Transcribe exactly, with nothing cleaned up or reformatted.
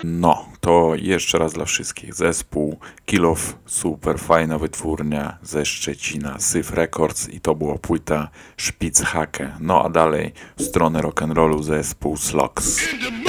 No, to jeszcze raz dla wszystkich. Zespół Kill Off, super fajna wytwórnia ze Szczecina, Syf Records i to była płyta Spitzhacke. No a dalej w stronę rock'n'rollu zespół Slogs.